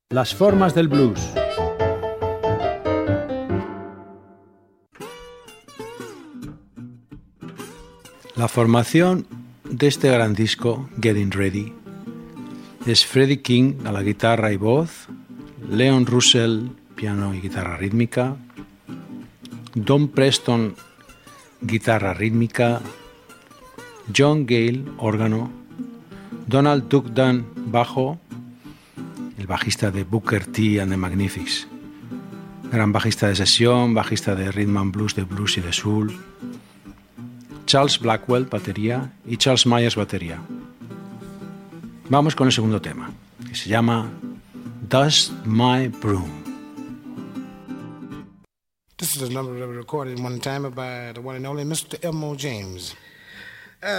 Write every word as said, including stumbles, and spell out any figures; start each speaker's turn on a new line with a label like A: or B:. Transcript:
A: Las formas del blues. La formación de este gran disco, Getting Ready, es Freddie King a la guitarra y voz, Leon Russell, piano y guitarra rítmica, Don Preston, guitarra rítmica, John Gale, órgano, Donald Duck Dunn, bajo, el bajista de Booker T and the Magnifics, gran bajista de sesión, bajista de rhythm and blues, de blues y de soul, Charles Blackwell, batería, y Charles Myers, batería. Vamos con el segundo tema, que se llama Dust My Broom.
B: This is a number that was recorded one time by the one and only Mister Elmo James.